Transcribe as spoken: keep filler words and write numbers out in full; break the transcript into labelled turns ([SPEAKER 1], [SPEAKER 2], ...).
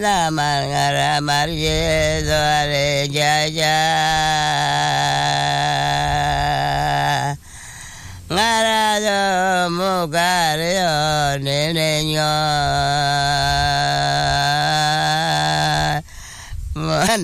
[SPEAKER 1] na mangara marie dore jaja ngara do mugare o nene nyo